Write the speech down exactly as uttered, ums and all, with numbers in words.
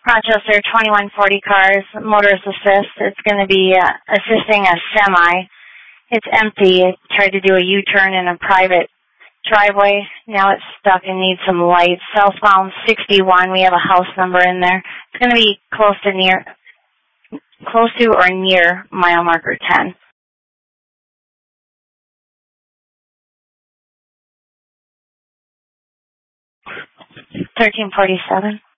Rochester, twenty-one forty cars, motorist assist. It's going to be uh, assisting a semi. It's empty. It tried to do a U-turn in a private driveway. Now it's stuck and needs some lights. Southbound sixty-one. We have a house number in there. It's going to be close to near, close to or near mile marker ten. thirteen forty-seven.